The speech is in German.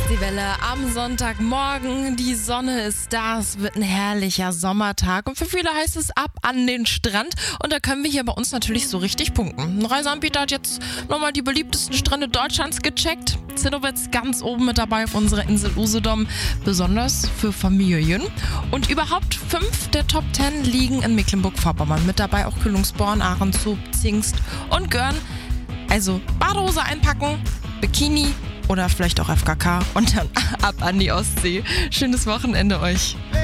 Die Welle am Sonntagmorgen, die Sonne ist da, es wird ein herrlicher Sommertag und für viele heißt es ab an den Strand und da können wir hier bei uns natürlich so richtig punkten. Ein Reiseanbieter hat jetzt nochmal die beliebtesten Strände Deutschlands gecheckt. Zinnowitz ganz oben mit dabei auf unserer Insel Usedom, besonders für Familien. Und überhaupt 5 der Top 10 liegen in Mecklenburg-Vorpommern. Mit dabei auch Kühlungsborn, Ahrenshoop, Zingst und Görn. Also Badehose einpacken, Bikini oder vielleicht auch FKK und dann ab an die Ostsee. Schönes Wochenende euch.